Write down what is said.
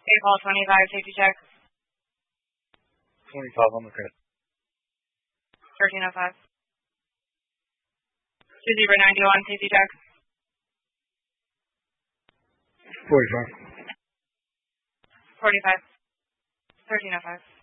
Call 25, safety check. 25 on the credit. 1305. 2091, safety check. 45. 45. 1305.